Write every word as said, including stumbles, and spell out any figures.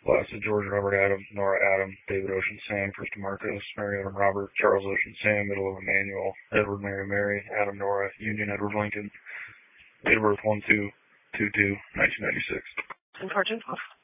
Last of George Robert Adam, Nora Adam, David Ocean Sam, Krista Marcos, Mary Ellen Robert, Charles Ocean Sam, Middle of Emmanuel, Edward Mary Mary, Adam Nora, Union Edward Lincoln, date of birth one two two two nineteen ninety-six. Sergeant.